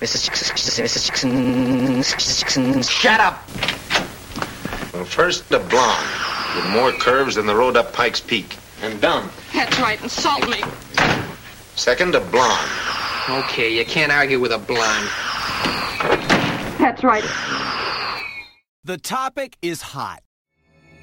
Shut up! Well, first, a blonde, with more curves than the road up Pikes Peak. And dumb. That's right, insult me. Second, a blonde. Okay, you can't argue with a blonde. That's right. The topic is hot.